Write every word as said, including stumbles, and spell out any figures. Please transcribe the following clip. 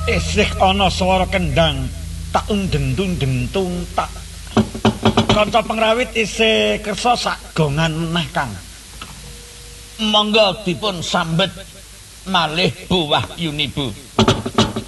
Isih ana swara kendang tak undeng-undeng tak. Kanca pengrawit isih kersa sak gongan meneh, Kang. Monggo dipun sambet malih Bu Wahyuni, Bu.